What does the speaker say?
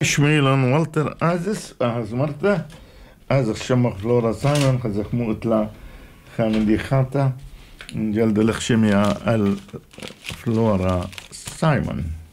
Schmilan Walter Azis, Azmarta, Azak Shamak Flora Simon, Kazak Mutla, Hamidi Khata, جلد الخشمية الفلورا سايمون.